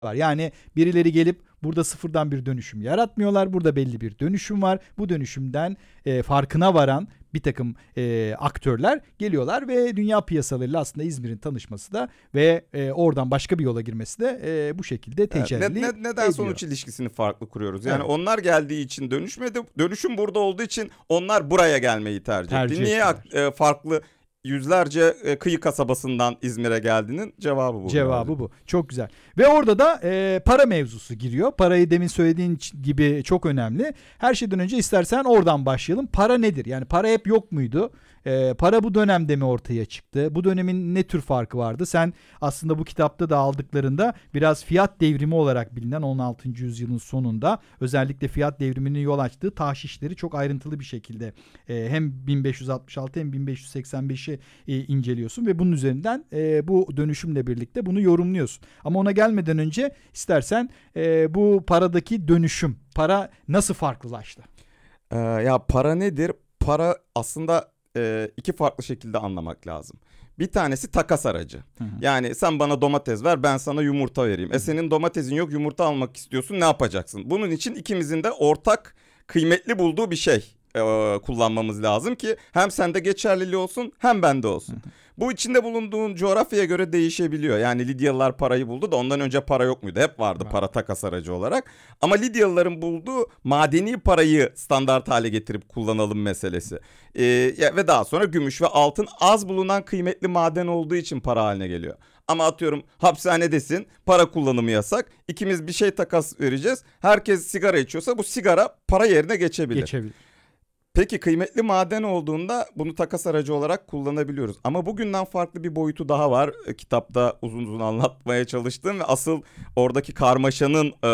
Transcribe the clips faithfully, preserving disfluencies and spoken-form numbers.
var. Yani birileri gelip burada sıfırdan bir dönüşüm yaratmıyorlar. Burada belli bir dönüşüm var. Bu dönüşümden e, farkına varan bir takım e, aktörler geliyorlar ve dünya piyasalarıyla aslında İzmir'in tanışması da ve e, oradan başka bir yola girmesi de e, bu şekilde tecelli evet, ne, ne, neden ediyor. sonuç ilişkisini farklı kuruyoruz? Yani evet. onlar geldiği için dönüşmedi. Dönüşüm burada olduğu için onlar buraya gelmeyi tercih, tercih etti. Niye e, farklı yüzlerce e, kıyı kasabasından İzmir'e geldiğinin cevabı bu. Cevabı bu. Çok güzel. Ve orada da e, para mevzusu giriyor. Parayı demin söylediğin gibi çok önemli. Her şeyden önce istersen oradan başlayalım. Para nedir? Yani para hep yok muydu? E, para bu dönemde mi ortaya çıktı? Bu dönemin ne tür farkı vardı? Sen aslında bu kitapta da aldıklarında biraz fiyat devrimi olarak bilinen on altıncı yüzyılın sonunda özellikle fiyat devriminin yol açtığı tahşişleri çok ayrıntılı bir şekilde e, hem bin beş yüz altmış altı hem bin beş yüz seksen beşi e, inceliyorsun ve bunun üzerinden e, bu dönüşümle birlikte bunu yorumluyorsun. Ama ona gelmeden önce istersen e, bu paradaki dönüşüm, para nasıl farklılaştı? Ee, ya para nedir? Para aslında e, iki farklı şekilde anlamak lazım. Bir tanesi takas aracı. Hı hı. Yani sen bana domates ver, ben sana yumurta vereyim. Hı hı. E senin domatesin yok, yumurta almak istiyorsun, ne yapacaksın? Bunun için ikimizin de ortak kıymetli bulduğu bir şey e, kullanmamız lazım ki hem sende geçerliliği olsun hem bende olsun. Hı hı. Bu içinde bulunduğun coğrafyaya göre değişebiliyor. Yani Lidyalılar parayı buldu da ondan önce para yok muydu? Hep vardı para takas aracı olarak. Ama Lidyalıların bulduğu madeni parayı standart hale getirip kullanalım meselesi. Ee, ve daha sonra gümüş ve altın az bulunan kıymetli maden olduğu için para haline geliyor. Ama atıyorum hapishanedesin, para kullanımı yasak. İkimiz bir şey takas vereceğiz. Herkes sigara içiyorsa bu sigara para yerine geçebilir. Geçebilir. Peki kıymetli maden olduğunda bunu takas aracı olarak kullanabiliyoruz. Ama bugünden farklı bir boyutu daha var. E, kitapta uzun uzun anlatmaya çalıştım ve asıl oradaki karmaşanın e,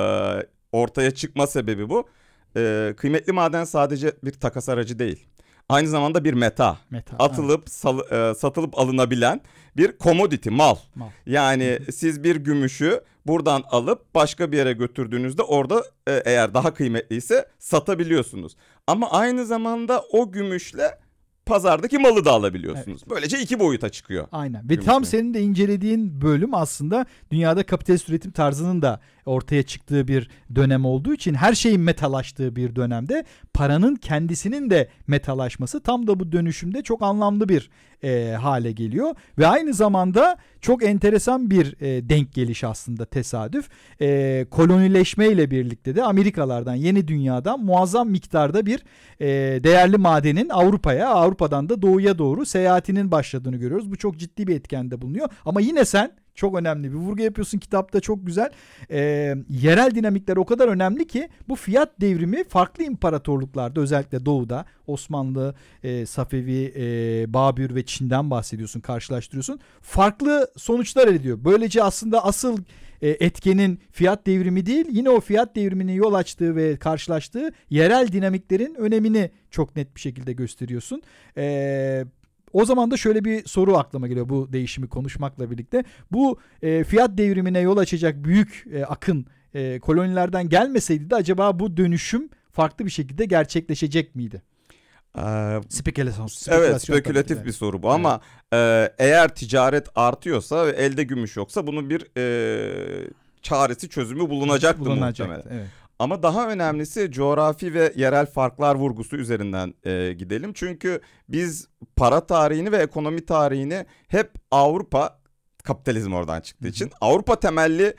ortaya çıkma sebebi bu. E, kıymetli maden sadece bir takas aracı değil. Aynı zamanda bir meta. meta Atılıp evet. sal, e, satılıp alınabilen bir commodity, mal. mal. Yani siz bir gümüşü buradan alıp başka bir yere götürdüğünüzde orada e, eğer daha kıymetliyse satabiliyorsunuz. Ama aynı zamanda o gümüşle pazardaki malı da alabiliyorsunuz. Evet. Böylece iki boyuta çıkıyor. Aynen. Ve tam senin de incelediğin bölüm aslında dünyada kapitalist üretim tarzının da ortaya çıktığı bir dönem olduğu için her şeyin metalaştığı bir dönemde paranın kendisinin de metalaşması tam da bu dönüşümde çok anlamlı bir e, hale geliyor. Ve aynı zamanda çok enteresan bir e, denk geliş aslında tesadüf. E, kolonileşme ile birlikte de Amerikalardan, yeni dünyadan muazzam miktarda bir e, değerli madenin Avrupa'ya, Avrupa'dan da doğuya doğru seyahatinin başladığını görüyoruz. Bu çok ciddi bir etkende bulunuyor. Ama yine sen çok önemli bir vurgu yapıyorsun kitapta, çok güzel. Ee, yerel dinamikler o kadar önemli ki bu fiyat devrimi farklı imparatorluklarda, özellikle doğuda Osmanlı, e, Safevi, e, Babür ve Çin'den bahsediyorsun, karşılaştırıyorsun. Farklı sonuçlar elde ediyor. Böylece aslında asıl e, etkenin fiyat devrimi değil, yine o fiyat devriminin yol açtığı ve karşılaştığı yerel dinamiklerin önemini çok net bir şekilde gösteriyorsun. Eee O zaman da şöyle bir soru aklıma geliyor bu değişimi konuşmakla birlikte. Bu e, fiyat devrimine yol açacak büyük e, akın e, kolonilerden gelmeseydi de acaba bu dönüşüm farklı bir şekilde gerçekleşecek miydi? Ee, Spekülasyon. Evet, spekülatif bir soru bu evet. Ama e, eğer ticaret artıyorsa ve elde gümüş yoksa bunun bir e, çaresi, çözümü bulunacaktı, bulunacaktı muhtemelen. Evet. Ama daha önemlisi coğrafi ve yerel farklar vurgusu üzerinden e, gidelim. Çünkü biz para tarihini ve ekonomi tarihini hep Avrupa, kapitalizm oradan çıktığı Hı-hı. için Avrupa temelli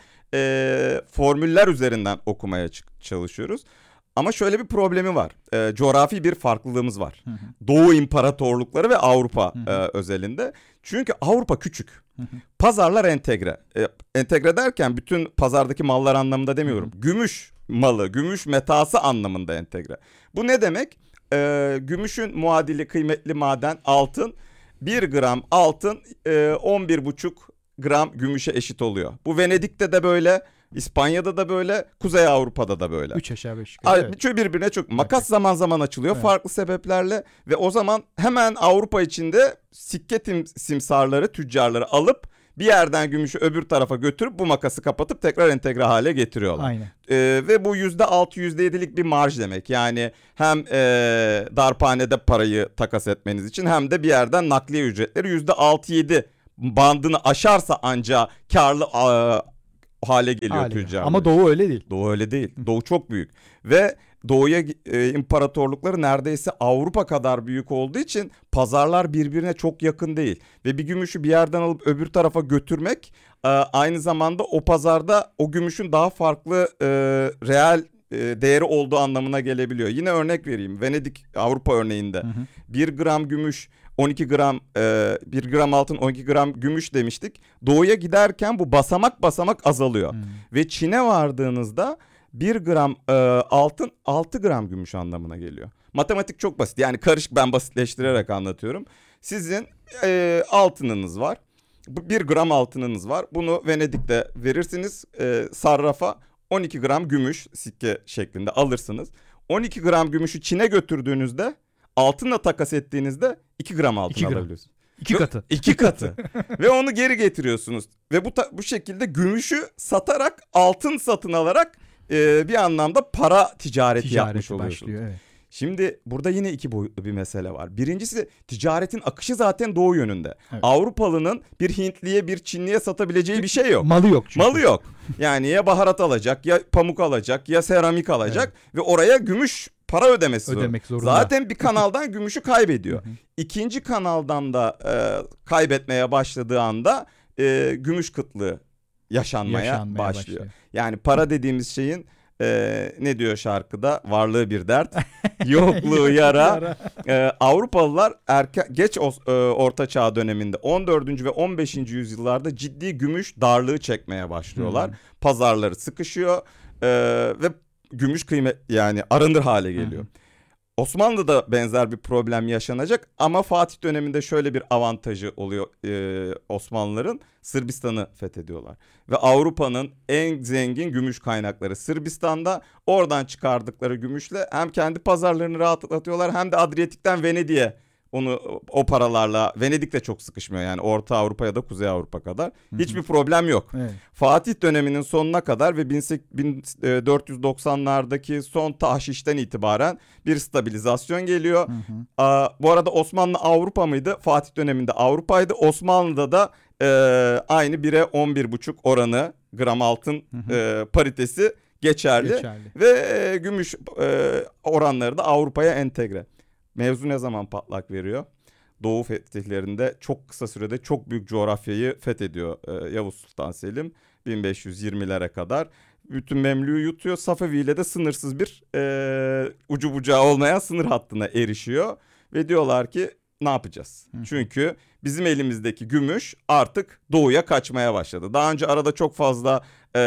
e, formüller üzerinden okumaya çalışıyoruz. Ama şöyle bir problemi var. E, coğrafi bir farklılığımız var. Hı hı. Doğu imparatorlukları ve Avrupa e, özelinde. Çünkü Avrupa küçük. Hı hı. Pazarlar entegre. E, entegre derken bütün pazardaki mallar anlamında demiyorum. Hı hı. Gümüş malı, gümüş metası anlamında entegre. Bu ne demek? E, gümüşün muadili kıymetli maden altın. bir gram altın e, on bir buçuk gram gümüşe eşit oluyor. Bu Venedik'te de böyle, İspanya'da da böyle, Kuzey Avrupa'da da böyle. Üç aşağı beş yukarı. Evet. Birbirine çok makas zaman zaman açılıyor evet. farklı sebeplerle ve o zaman hemen Avrupa içinde sikke tim, simsarları, tüccarları alıp bir yerden gümüşü öbür tarafa götürüp bu makası kapatıp tekrar entegre hale getiriyorlar. Aynen. Ee, ve bu yüzde altı yüzde yedilik bir marj demek. Yani hem e, darphanede parayı takas etmeniz için hem de bir yerden nakliye ücretleri yüzde altı yedi bandını aşarsa ancak karlı a, hale geliyor Hale. tüccarlar. Ama Doğu öyle değil. Doğu öyle değil. Doğu çok büyük. Ve Doğu'ya e, imparatorlukları neredeyse Avrupa kadar büyük olduğu için pazarlar birbirine çok yakın değil. Ve bir gümüşü bir yerden alıp öbür tarafa götürmek e, aynı zamanda o pazarda o gümüşün daha farklı e, reel e, değeri olduğu anlamına gelebiliyor. Yine örnek vereyim. Venedik Avrupa örneğinde Hı hı. bir gram gümüş on iki gram e, bir gram altın on iki gram gümüş demiştik. Doğuya giderken bu basamak basamak azalıyor. Hmm. Ve Çin'e vardığınızda bir gram e, altın altı gram gümüş anlamına geliyor. Matematik çok basit. Yani karışık, ben basitleştirerek anlatıyorum. Sizin e, altınınız var. bir gram altınınız var. Bunu Venedik'te verirsiniz. E, sarrafa on iki gram gümüş sikke şeklinde alırsınız. on iki gram gümüşü Çin'e götürdüğünüzde altınla takas ettiğinizde iki gram altın iki gram. alabiliyorsunuz. İki katı. İki katı. Ve onu geri getiriyorsunuz. Ve bu ta- bu şekilde gümüşü satarak altın satın alarak e, bir anlamda para ticareti, yapmış Ticareti oluyorsunuz. başlıyor. Evet. Şimdi burada yine iki boyutlu bir mesele var. Birincisi, ticaretin akışı zaten doğu yönünde. Evet. Avrupalının bir Hintliye bir Çinliye satabileceği bir şey yok. Malı yok çünkü. Malı yok. Yani ya baharat alacak, ya pamuk alacak, ya seramik alacak ve oraya gümüş para ödemesi Ödemek zorunda. Zaten bir kanaldan gümüşü kaybediyor. İkinci kanaldan da e, kaybetmeye başladığı anda e, gümüş kıtlığı yaşanmaya, Yaşanmaya başlıyor. başlıyor. Yani para dediğimiz şeyin e, ne diyor şarkıda? Varlığı bir dert, yokluğu yara. e, Avrupalılar erken, geç o, e, Orta Çağ döneminde on dördüncü ve on beşinci yüzyıllarda ciddi gümüş darlığı çekmeye başlıyorlar. Hmm. Pazarları sıkışıyor e, ve gümüş kıymet yani aranır hale geliyor. Hı. Osmanlı'da benzer bir problem yaşanacak ama Fatih döneminde şöyle bir avantajı oluyor e, Osmanlıların. Sırbistan'ı fethediyorlar. Ve Avrupa'nın en zengin gümüş kaynakları Sırbistan'da. Oradan çıkardıkları gümüşle hem kendi pazarlarını rahatlatıyorlar hem de Adriyatik'ten Venedik'e onu o paralarla, Venedik de çok sıkışmıyor yani Orta Avrupa ya da Kuzey Avrupa kadar. Hiçbir problem yok. Evet. Fatih döneminin sonuna kadar ve bin dört yüz doksanlardaki son tahşişten itibaren bir stabilizasyon geliyor. Hı hı. Aa, bu arada Osmanlı Avrupa mıydı? Fatih döneminde Avrupa'ydı. Osmanlı'da da e, aynı bire on bir buçuk oranı gram altın Hı hı. e, paritesi geçerli. Geçerli. Ve e, gümüş e, oranları da Avrupa'ya entegre. Mevzu ne zaman patlak veriyor? Doğu fetihlerinde çok kısa sürede çok büyük coğrafyayı fethediyor e, Yavuz Sultan Selim bin beş yüz yirmilere kadar. Bütün Memlük'ü yutuyor. Safevi ile de sınırsız bir e, ucu bucağı olmayan sınır hattına erişiyor. Ve diyorlar ki ne yapacağız? Hı. Çünkü bizim elimizdeki gümüş artık doğuya kaçmaya başladı. Daha önce arada çok fazla e,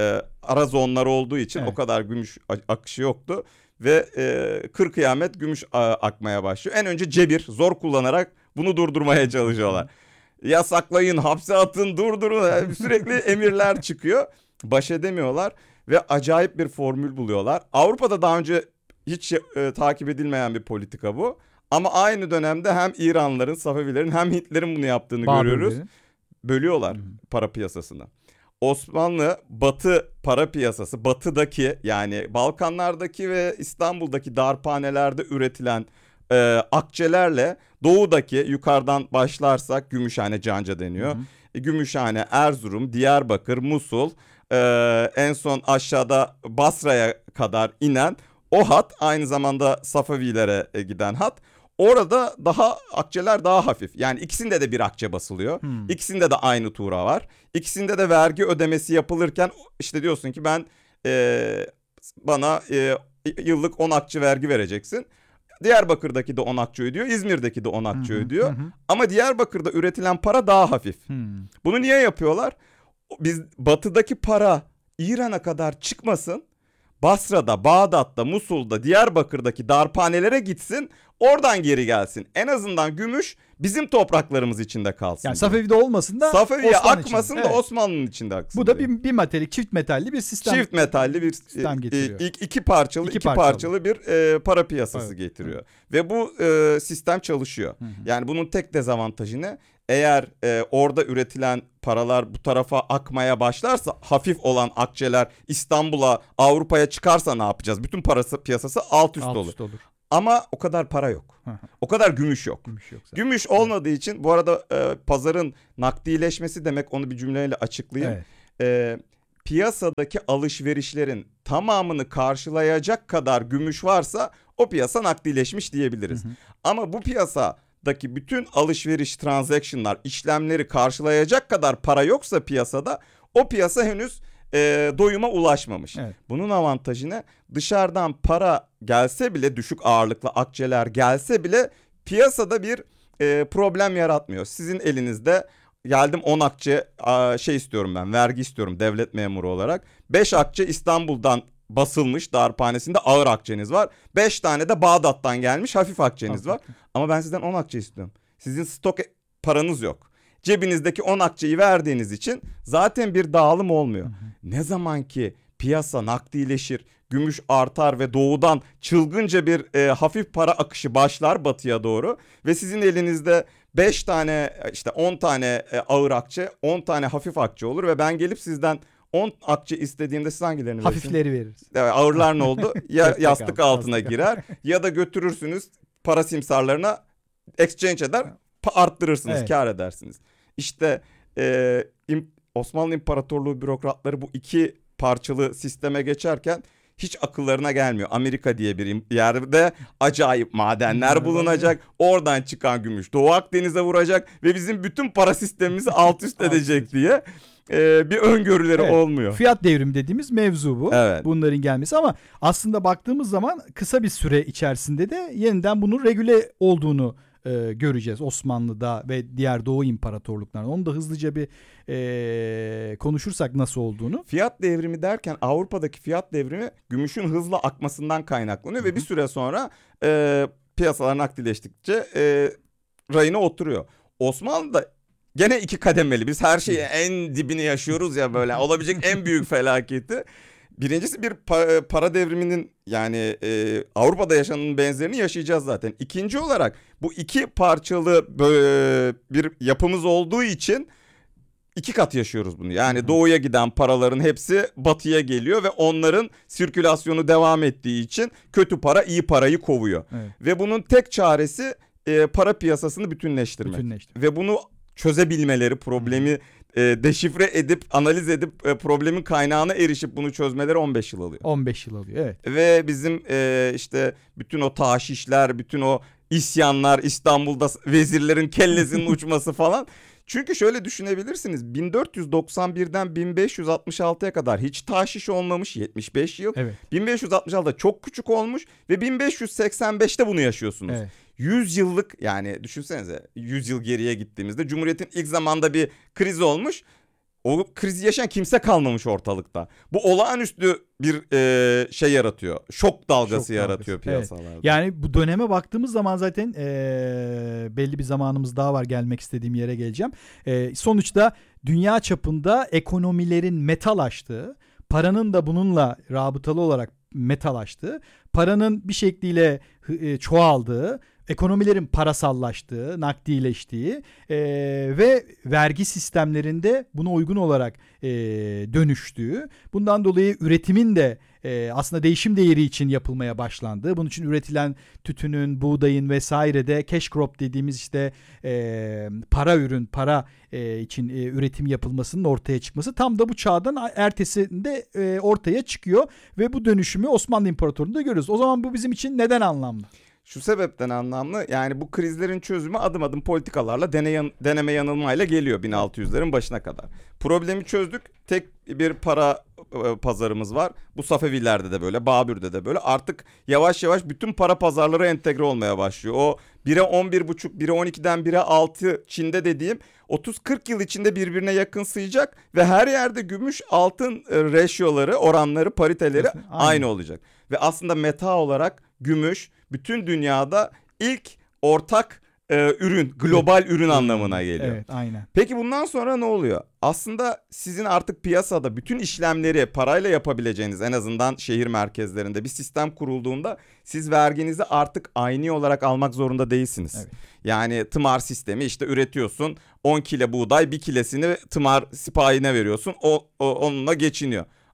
ara zonlar olduğu için Evet. o kadar gümüş akışı yoktu. Ve e, kır kıyamet gümüş a, akmaya başlıyor. En önce cebir, zor kullanarak bunu durdurmaya çalışıyorlar. Yasaklayın, hapse atın, durdurun. Sürekli emirler çıkıyor. Baş edemiyorlar ve acayip bir formül buluyorlar. Avrupa'da daha önce hiç e, takip edilmeyen bir politika bu. Ama aynı dönemde hem İranlıların, Safevilerin hem Hintlerin bunu yaptığını Babürlerin. görüyoruz. Bölüyorlar Hı. para piyasasını. Osmanlı batı para piyasası, batıdaki yani Balkanlardaki ve İstanbul'daki darphanelerde üretilen e, akçelerle doğudaki, yukarıdan başlarsak Gümüşhane, Canca deniyor. Hı hı. E, Gümüşhane, Erzurum, Diyarbakır, Musul, e, en son aşağıda Basra'ya kadar inen o hat, aynı zamanda Safevilere e, giden hat. Orada daha akçeler daha hafif. Yani ikisinde de bir akçe basılıyor. Hmm. İkisinde de aynı tura var. İkisinde de vergi ödemesi yapılırken işte diyorsun ki ben e, bana e, yıllık on akçe vergi vereceksin. Diyarbakır'daki de on akçe ödüyor. İzmir'deki de on akçe Hı hı, ödüyor. hı hı. Ama Diyarbakır'da üretilen para daha hafif. Hmm. Bunu niye yapıyorlar? Biz batıdaki para İran'a kadar çıkmasın. Basra'da, Bağdat'ta, Musul'da, Diyarbakır'daki darphanelere gitsin. Oradan geri gelsin. En azından gümüş bizim topraklarımız içinde kalsın. Yani diyor. Safevi'de olmasın da Safevi'ye Osmanlı akmasın için. da Evet. Osmanlı'nın içinde aksın. Bu da diyor. bir, bir metalik, çift metalli bir sistem. Çift metalli bir sistem e, getiriyor. e, iki parçalı iki, İki parçalı. parçalı bir e, para piyasası Evet. getiriyor. Ve bu e, sistem çalışıyor. Hı hı. Yani bunun tek dezavantajı ne? Eğer e, orada üretilen paralar bu tarafa akmaya başlarsa, hafif olan akçeler İstanbul'a, Avrupa'ya çıkarsa ne yapacağız? Bütün parası piyasası alt üst Alt olur. üst olur. Ama o kadar para yok. Hı hı. O kadar gümüş yok. Gümüş yok zaten. Gümüş olmadığı için bu arada e, pazarın nakdileşmesi demek, onu bir cümleyle açıklayayım. Evet. E, piyasadaki alışverişlerin tamamını karşılayacak kadar gümüş varsa o piyasa nakdileşmiş diyebiliriz. Hı hı. Ama bu piyasadaki bütün alışveriş, transaction'lar, işlemleri karşılayacak kadar para yoksa piyasada, o piyasa henüz e, doyuma ulaşmamış. Evet. Bunun avantajı ne? Dışarıdan para gelse bile, düşük ağırlıklı akçeler gelse bile piyasada bir e, problem yaratmıyor. Sizin elinizde geldim on akçe şey istiyorum ben, vergi istiyorum devlet memuru olarak. beş akçe İstanbul'dan basılmış darphanesinde ağır akçeniz var. beş tane de Bağdat'tan gelmiş hafif akçeniz var. Ama ben sizden on akçe istiyorum. Sizin stok paranız yok. Cebinizdeki on akçeyi verdiğiniz için zaten bir dağılım olmuyor. Hı hı. Ne zaman ki piyasa nakdileşir, gümüş artar ve doğudan çılgınca bir e, hafif para akışı başlar batıya doğru ve sizin elinizde beş tane işte on tane e, ağır akçe, on tane hafif akçe olur ve ben gelip sizden on akçe istediğimde siz hangilerini verirsiniz? Hafifleri veririz. Evet, ağırlar ne oldu? Ya yastık altına girer ya da götürürsünüz para simsarlarına exchange eder, arttırırsınız, evet. Kar edersiniz. İşte e, Osmanlı İmparatorluğu bürokratları bu iki parçalı sisteme geçerken hiç akıllarına gelmiyor. Amerika diye bir yerde acayip madenler bulunacak. Oradan çıkan gümüş Doğu Akdeniz'e vuracak ve bizim bütün para sistemimizi alt üst edecek diye e, bir öngörüleri evet, olmuyor. Fiyat devrimi dediğimiz mevzu bu. Evet. Bunların gelmesi ama aslında baktığımız zaman kısa bir süre içerisinde de yeniden bunun regüle olduğunu e, göreceğiz Osmanlı'da ve diğer Doğu imparatorluklarında. Onu da hızlıca bir e, konuşursak nasıl olduğunu. Fiyat devrimi derken Avrupa'daki fiyat devrimi gümüşün hızla akmasından kaynaklanıyor. Hı-hı. Ve bir süre sonra e, piyasalar nakdileştikçe e, rayına oturuyor. Osmanlı'da gene iki kademeli. Biz her şeyi en dibini yaşıyoruz ya, böyle olabilecek en büyük felaketi. Birincisi bir pa- para devriminin yani e, Avrupa'da yaşanan benzerini yaşayacağız zaten. İkinci olarak bu iki parçalı böyle bir yapımız olduğu için iki kat yaşıyoruz bunu. Yani Hı-hı. doğuya giden paraların hepsi batıya geliyor ve onların sirkülasyonu devam ettiği için kötü para iyi parayı kovuyor. Evet. Ve bunun tek çaresi e, para piyasasını bütünleştirmek. Bütünleştirmek. Ve bunu çözebilmeleri, problemi e, deşifre edip analiz edip e, problemin kaynağına erişip bunu çözmeleri on beş yıl alıyor. on beş yıl alıyor, evet. Ve bizim e, işte bütün o taşişler, bütün o isyanlar, İstanbul'da vezirlerin kellesinin uçması falan. Çünkü şöyle düşünebilirsiniz, bin dört yüz doksan birden bin beş yüz altmış altıya kadar hiç taşiş olmamış, yetmiş beş yıl. Evet. bin beş yüz altmış altıda çok küçük olmuş ve bin beş yüz seksen beşte bunu yaşıyorsunuz. Evet. yüz yıllık, yani düşünsenize yüz yıl geriye gittiğimizde Cumhuriyet'in ilk zamanda bir kriz olmuş. O krizi yaşayan kimse kalmamış ortalıkta. Bu olağanüstü bir e, şey yaratıyor. Şok dalgası Şok yaratıyor dalgası. Piyasalarda. Evet. Yani bu döneme baktığımız zaman zaten e, belli bir zamanımız daha var, gelmek istediğim yere geleceğim. E, sonuçta dünya çapında ekonomilerin metalaştığı, paranın da bununla rabıtalı olarak metalaştığı, paranın bir şekliyle e, çoğaldığı, ekonomilerin parasallaştığı, nakdileştiği e, ve vergi sistemlerinde buna uygun olarak e, dönüştüğü, bundan dolayı üretimin de e, aslında değişim değeri için yapılmaya başlandığı, bunun için üretilen tütünün, buğdayın vesaire de cash crop dediğimiz işte e, para ürün, para e, için e, üretim yapılmasının ortaya çıkması tam da bu çağdan ertesinde e, ortaya çıkıyor ve bu dönüşümü Osmanlı İmparatorluğu'nda görüyoruz. O zaman bu bizim için neden anlamlı? Şu sebepten anlamlı, yani bu krizlerin çözümü adım adım politikalarla deney, deneme yanılmayla geliyor bin altı yüzlerin başına kadar. Problemi çözdük, tek bir para e, pazarımız var. Bu Safevilerde de böyle, Babür'de de böyle. Artık yavaş yavaş bütün para pazarları entegre olmaya başlıyor. O bire on bir buçuk, bire on ikiden bire altı Çin'de dediğim otuz kırk yıl içinde birbirine yakınsayacak ve her yerde gümüş altın e, ratioları, oranları, pariteleri aynı. aynı olacak. Ve aslında meta olarak gümüş bütün dünyada ilk ortak e, ürün, global evet. ürün anlamına geliyor. Evet, aynen. Peki bundan sonra ne oluyor? Aslında sizin artık piyasada bütün işlemleri parayla yapabileceğiniz, en azından şehir merkezlerinde bir sistem kurulduğunda siz verginizi artık ayni olarak almak zorunda değilsiniz. Evet. Yani tımar sistemi, işte üretiyorsun on kilo buğday, bir kilesini tımar sipahine veriyorsun, o, o onunla geçiniyor.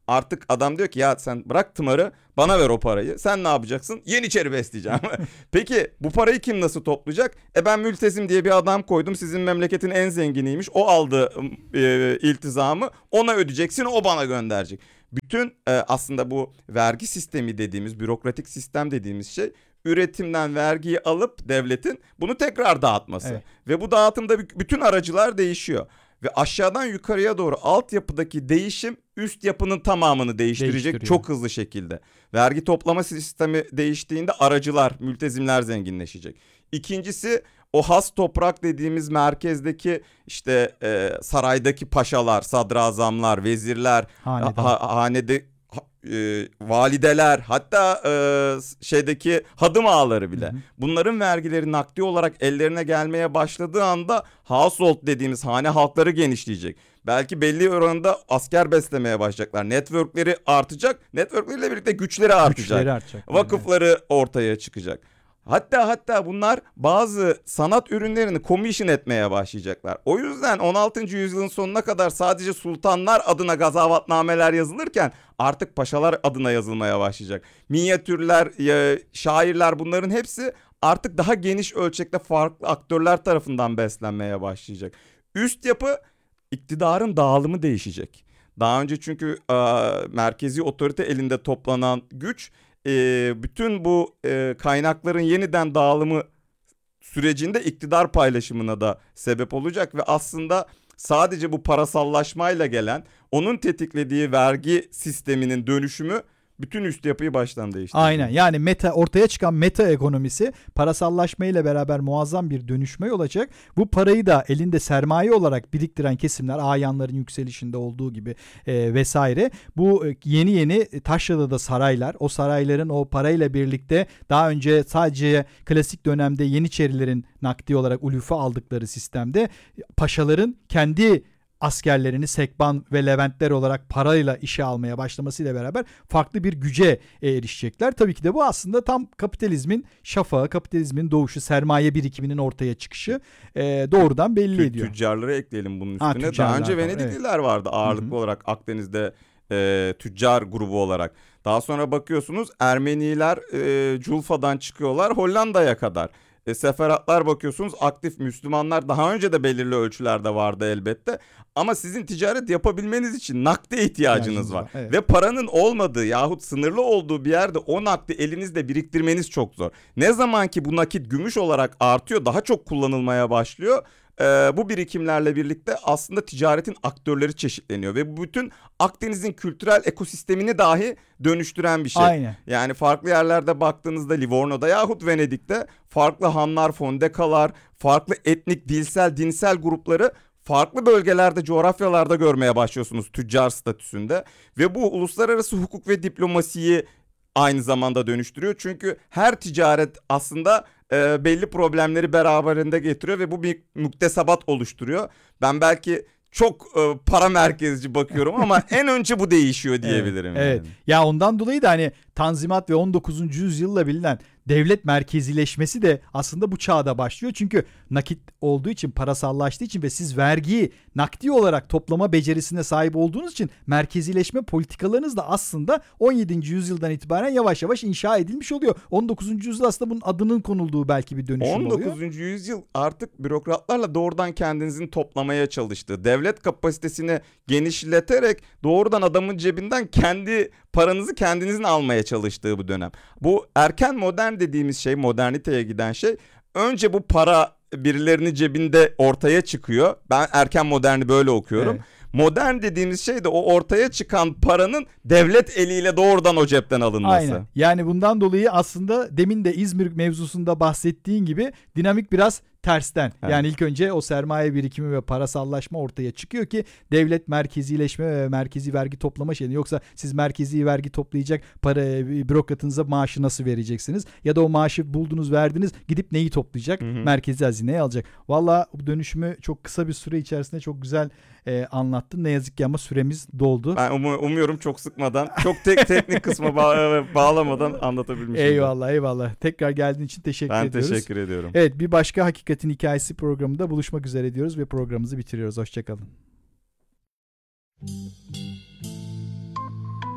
Artık adam diyor ki ya sen bırak tımarı, bana ver o parayı. Sen ne yapacaksın? Yeniçeri besleyeceğim. Peki bu parayı kim nasıl toplayacak? E ben Mültezim diye bir adam koydum. Sizin memleketin en zenginiymiş. O aldı e, iltizamı. Ona ödeyeceksin, o bana gönderecek. Bütün e, aslında bu vergi sistemi dediğimiz, bürokratik sistem dediğimiz şey üretimden vergiyi alıp devletin bunu tekrar dağıtması. Evet. Ve bu dağıtımda bütün aracılar değişiyor. Ve aşağıdan yukarıya doğru altyapıdaki değişim üst yapının tamamını değiştirecek çok hızlı şekilde. Vergi toplama sistemi değiştiğinde aracılar, mültezimler zenginleşecek. İkincisi o has toprak dediğimiz merkezdeki işte e, saraydaki paşalar, sadrazamlar, vezirler, Hanedan. ha, hanede ha, e, valideler, hatta e, şeydeki hadım ağaları bile. Hı hı. Bunların vergileri nakdi olarak ellerine gelmeye başladığı anda household dediğimiz hane halkları genişleyecek. Belki belli oranda asker beslemeye başlayacaklar. Networkleri artacak. Networkleriyle birlikte güçleri artacak. Güçleri artacak. Vakıfları evet. ortaya çıkacak. Hatta hatta bunlar bazı sanat ürünlerini commission etmeye başlayacaklar. O yüzden on altıncı yüzyılın sonuna kadar sadece sultanlar adına gazavatnameler yazılırken artık paşalar adına yazılmaya başlayacak. Minyatürler, şairler, bunların hepsi artık daha geniş ölçekte farklı aktörler tarafından beslenmeye başlayacak. Üst yapı, iktidarın dağılımı değişecek. Daha önce çünkü e, merkezi otorite elinde toplanan güç e, bütün bu e, kaynakların yeniden dağılımı sürecinde iktidar paylaşımına da sebep olacak ve aslında sadece bu parasallaşmayla gelen, onun tetiklediği vergi sisteminin dönüşümü bütün üst yapıyı baştan değiştirecek. Aynen, yani meta, ortaya çıkan meta ekonomisi parasallaşma ile beraber muazzam bir dönüşme yol açacak. Bu parayı da elinde sermaye olarak biriktiren kesimler, ayanların yükselişinde olduğu gibi e, vesaire, bu yeni yeni taşrada da saraylar, o sarayların o parayla birlikte daha önce sadece klasik dönemde Yeniçerilerin nakdi olarak ulufe aldıkları sistemde paşaların kendi askerlerini Sekban ve Leventler olarak parayla işe almaya başlamasıyla beraber farklı bir güce erişecekler. Tabii ki de bu aslında tam kapitalizmin şafağı, kapitalizmin doğuşu, sermaye birikiminin ortaya çıkışı e, doğrudan belli Tü, ediyor. Tüccarları ekleyelim bunun Ha, üstüne. Daha önce Venedikliler evet. vardı ağırlıklı Hı-hı. olarak Akdeniz'de e, tüccar grubu olarak. Daha sonra bakıyorsunuz Ermeniler e, Culfa'dan çıkıyorlar Hollanda'ya kadar. E, seferatlar bakıyorsunuz aktif, Müslümanlar daha önce de belirli ölçülerde vardı elbette. Ama sizin ticaret yapabilmeniz için nakde ihtiyacınız var. var. Evet. Ve paranın olmadığı yahut sınırlı olduğu bir yerde o nakdi elinizde biriktirmeniz çok zor. Ne zaman ki bu nakit gümüş olarak artıyor, daha çok kullanılmaya başlıyor. Ee, bu birikimlerle birlikte aslında ticaretin aktörleri çeşitleniyor ve bu bütün Akdeniz'in kültürel ekosistemini dahi dönüştüren bir şey. Aynen. Yani farklı yerlerde baktığınızda Livorno'da yahut Venedik'te farklı hanlar, fondekalar, farklı etnik, dilsel, dinsel grupları farklı bölgelerde, coğrafyalarda görmeye başlıyorsunuz tüccar statüsünde ve bu uluslararası hukuk ve diplomasiyi aynı zamanda dönüştürüyor. Çünkü her ticaret aslında e, belli problemleri beraberinde getiriyor ve bu bir muktesebat oluşturuyor. Ben belki çok e, para merkezci bakıyorum ama en önce bu değişiyor diyebilirim. Evet, yani. evet. Ya ondan dolayı da hani Tanzimat ve on dokuzuncu yüzyılla bilinen devlet merkezileşmesi de aslında bu çağda başlıyor. Çünkü nakit olduğu için, parasallaştığı için ve siz vergiyi nakdi olarak toplama becerisine sahip olduğunuz için merkezileşme politikalarınız da aslında on yedinci yüzyıldan itibaren yavaş yavaş inşa edilmiş oluyor. on dokuzuncu yüzyıl aslında bunun adının konulduğu belki bir dönüşüm oluyor. on dokuzuncu yüzyıl artık bürokratlarla doğrudan kendinizin toplamaya çalıştığı, devlet kapasitesini genişleterek doğrudan adamın cebinden kendi paranızı kendinizin almaya çalıştığı bu dönem. Bu erken modern dediğimiz şey, moderniteye giden şey, önce bu para birilerinin cebinde ortaya çıkıyor. Ben erken moderni böyle okuyorum. Evet. Modern dediğimiz şey de o ortaya çıkan paranın devlet eliyle doğrudan o cepten alınması. Aynen. Yani bundan dolayı aslında demin de İzmir mevzusunda bahsettiğin gibi dinamik biraz tersten. Evet. Yani ilk önce o sermaye birikimi ve parasallaşma ortaya çıkıyor ki devlet merkezileşme ve merkezi vergi toplama şeyini, yoksa siz merkezi vergi toplayacak para bürokratınıza maaşı nasıl vereceksiniz? Ya da o maaşı buldunuz, verdiniz, gidip neyi toplayacak? Hı hı. Merkezi hazineye alacak. Valla bu dönüşümü çok kısa bir süre içerisinde çok güzel e, anlattın. Ne yazık ki ama süremiz doldu. Ben um- umuyorum çok sıkmadan, çok tek teknik kısma ba- bağlamadan anlatabilmişim. Eyvallah eyvallah. Tekrar geldiğin için teşekkür ben ediyoruz. Ben teşekkür ediyorum. Evet, bir başka Hakikatin Hikayesi programında buluşmak üzere diyoruz ve programımızı bitiriyoruz. Hoşçakalın.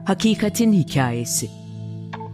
Hakikatin Hikayesi.